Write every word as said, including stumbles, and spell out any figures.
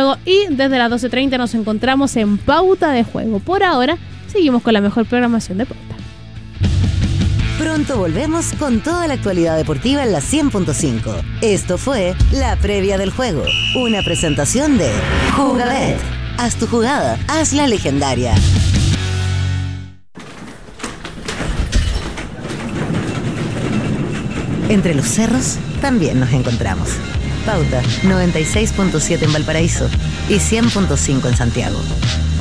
Juego y desde las doce treinta nos encontramos en Pauta de Juego. Por ahora, seguimos con la mejor programación de Pauta. Pronto volvemos con toda la actualidad deportiva en la cien punto cinco. Esto fue La Previa del Juego, una presentación de Jugabet. Haz tu jugada, hazla legendaria. Entre los cerros también nos encontramos. Pauta noventa y seis punto siete en Valparaíso y cien punto cinco en Santiago.